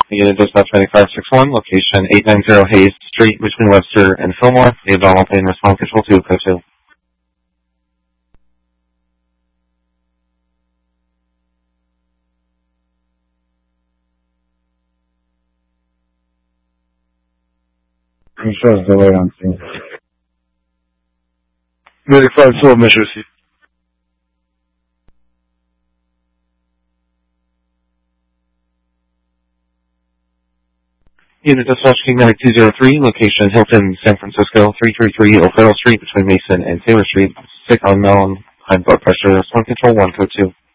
Unit Dispatch 9561, location 890 Hayes Street between Webster and Fillmore. The abdominal pain response control 2, code 2. It shows delay on scene. Medic 512, measure C. Unit Dispatch King Medic 203, location Hilton, San Francisco, 333 O'Farrell Street between Mason and Taylor Street. Sick unknown, high blood pressure, response control 1, code 2.